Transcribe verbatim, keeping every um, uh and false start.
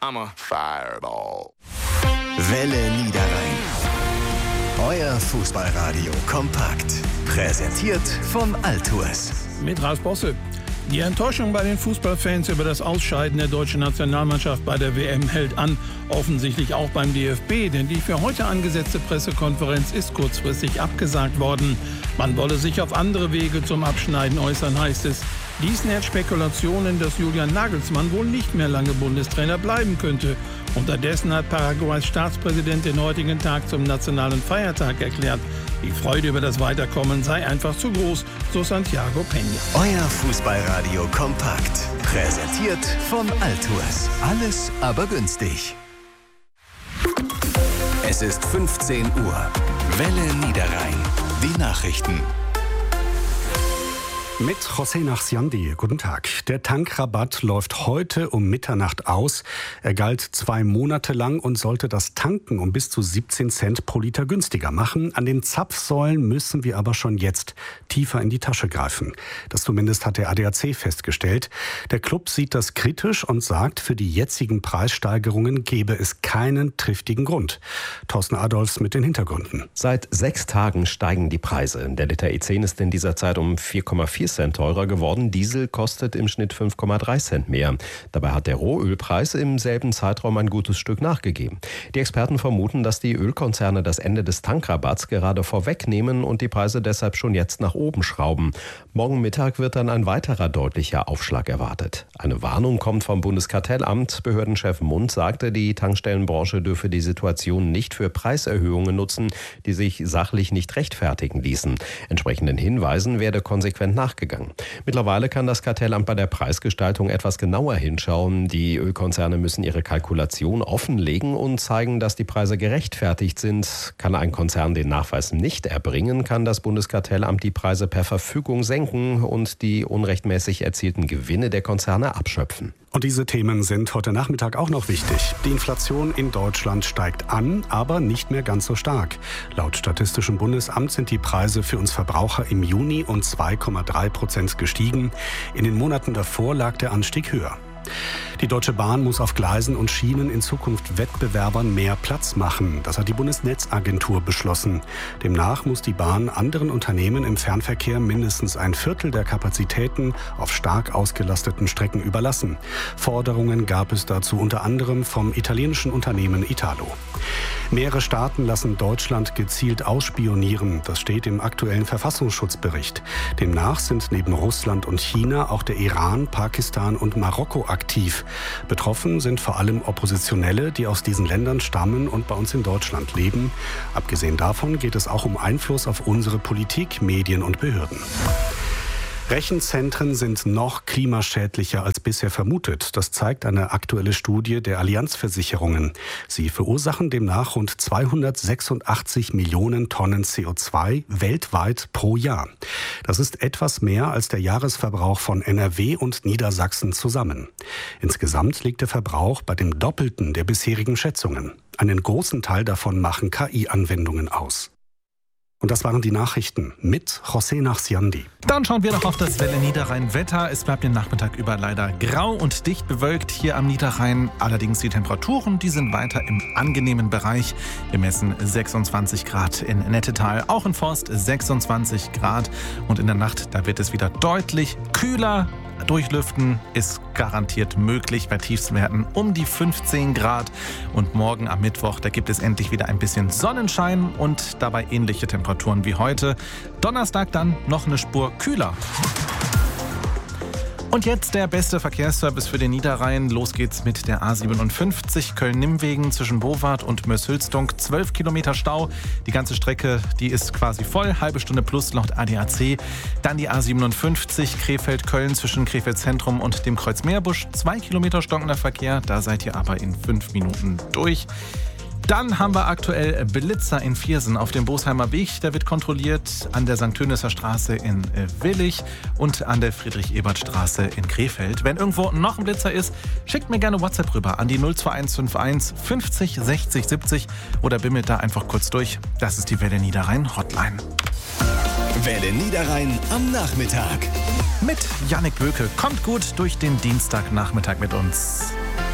I'm a fireball. Welle Niederrhein. Euer Fußballradio kompakt. Präsentiert vom Altours. Mit Ralf Bosse. Die Enttäuschung bei den Fußballfans über das Ausscheiden der deutschen Nationalmannschaft bei der W M hält an. Offensichtlich auch beim D F B, denn die für heute angesetzte Pressekonferenz ist kurzfristig abgesagt worden. Man wolle sich auf andere Wege zum Abschneiden äußern, heißt es. Dies nährt Spekulationen, dass Julian Nagelsmann wohl nicht mehr lange Bundestrainer bleiben könnte. Unterdessen hat Paraguays Staatspräsident den heutigen Tag zum nationalen Feiertag erklärt. Die Freude über das Weiterkommen sei einfach zu groß, so Santiago Peña. Euer Fußballradio kompakt. Präsentiert vom Altours. Alles aber günstig. Es ist fünfzehn Uhr. Welle Niederrhein. Die Nachrichten. Mit José Nachsiandi. Guten Tag. Der Tankrabatt läuft heute um Mitternacht aus. Er galt zwei Monate lang und sollte das Tanken um bis zu siebzehn Cent pro Liter günstiger machen. An den Zapfsäulen müssen wir aber schon jetzt tiefer in die Tasche greifen. Das zumindest hat der A D A C festgestellt. Der Club sieht das kritisch und sagt, für die jetzigen Preissteigerungen gebe es keinen triftigen Grund. Thorsten Adolfs mit den Hintergründen. Seit sechs Tagen steigen die Preise. Der Liter E zehn ist in dieser Zeit um vier Komma vier Cent teurer geworden. Diesel kostet im Schnitt fünf Komma drei Cent mehr. Dabei hat der Rohölpreis im selben Zeitraum ein gutes Stück nachgegeben. Die Experten vermuten, dass die Ölkonzerne das Ende des Tankrabatts gerade vorwegnehmen und die Preise deshalb schon jetzt nach oben schrauben. Morgen Mittag wird dann ein weiterer deutlicher Aufschlag erwartet. Eine Warnung kommt vom Bundeskartellamt. Behördenchef Mund sagte, die Tankstellenbranche dürfe die Situation nicht für Preiserhöhungen nutzen, die sich sachlich nicht rechtfertigen ließen. Entsprechenden Hinweisen werde konsequent nachgegangen. Mittlerweile kann das Kartellamt bei der Preisgestaltung etwas genauer hinschauen. Die Ölkonzerne müssen ihre Kalkulation offenlegen und zeigen, dass die Preise gerechtfertigt sind. Kann ein Konzern den Nachweis nicht erbringen, kann das Bundeskartellamt die Preise per Verfügung senken und die unrechtmäßig erzielten Gewinne der Konzerne abschöpfen. Und diese Themen sind heute Nachmittag auch noch wichtig. Die Inflation in Deutschland steigt an, aber nicht mehr ganz so stark. Laut Statistischem Bundesamt sind die Preise für uns Verbraucher im Juni um zwei Komma drei Prozent gestiegen. In den Monaten davor lag der Anstieg höher. Die Deutsche Bahn muss auf Gleisen und Schienen in Zukunft Wettbewerbern mehr Platz machen. Das hat die Bundesnetzagentur beschlossen. Demnach muss die Bahn anderen Unternehmen im Fernverkehr mindestens ein Viertel der Kapazitäten auf stark ausgelasteten Strecken überlassen. Forderungen gab es dazu unter anderem vom italienischen Unternehmen Italo. Mehrere Staaten lassen Deutschland gezielt ausspionieren. Das steht im aktuellen Verfassungsschutzbericht. Demnach sind neben Russland und China auch der Iran, Pakistan und Marokko aktiv. Betroffen sind vor allem Oppositionelle, die aus diesen Ländern stammen und bei uns in Deutschland leben. Abgesehen davon geht es auch um Einfluss auf unsere Politik, Medien und Behörden. Rechenzentren sind noch klimaschädlicher als bisher vermutet. Das zeigt eine aktuelle Studie der Allianz-Versicherungen. Sie verursachen demnach rund zweihundertsechsundachtzig Millionen Tonnen C O zwei weltweit pro Jahr. Das ist etwas mehr als der Jahresverbrauch von N R W und Niedersachsen zusammen. Insgesamt liegt der Verbrauch bei dem Doppelten der bisherigen Schätzungen. Einen großen Teil davon machen K I-Anwendungen aus. Und das waren die Nachrichten mit José Nachsiandi. Dann schauen wir noch auf das Welle Niederrhein-Wetter. Es bleibt den Nachmittag über leider grau und dicht bewölkt hier am Niederrhein. Allerdings die Temperaturen, die sind weiter im angenehmen Bereich. Wir messen sechsundzwanzig Grad in Nettetal, auch in Forst sechsundzwanzig Grad. Und in der Nacht, da wird es wieder deutlich kühler. Durchlüften ist garantiert möglich bei Tiefstwerten um die fünfzehn Grad. Und morgen am Mittwoch, da gibt es endlich wieder ein bisschen Sonnenschein und dabei ähnliche Temperaturen wie heute. Donnerstag dann noch eine Spur kühler. Und jetzt der beste Verkehrsservice für den Niederrhein. Los geht's mit der A siebenundfünfzig Köln-Nimmwegen zwischen Bowart und Mörs-Hülstung. zwölf Kilometer Stau. Die ganze Strecke, die ist quasi voll. Halbe Stunde plus laut A D A C. Dann die A siebenundfünfzig Krefeld-Köln zwischen Krefeld-Zentrum und dem Kreuz Meerbusch. zwei Kilometer stockender Verkehr. Da seid ihr aber in fünf Minuten durch. Dann haben wir aktuell Blitzer in Viersen auf dem Bosheimer Weg. Der wird kontrolliert an der Sankt Tönisser Straße in Willich und an der Friedrich-Ebert-Straße in Krefeld. Wenn irgendwo noch ein Blitzer ist, schickt mir gerne WhatsApp rüber an die null zwei eins fünf eins fünfzig sechzig siebzig oder bimmelt da einfach kurz durch. Das ist die Welle Niederrhein Hotline. Welle Niederrhein am Nachmittag. Mit Jannik Böke. Kommt gut durch den Dienstagnachmittag mit uns.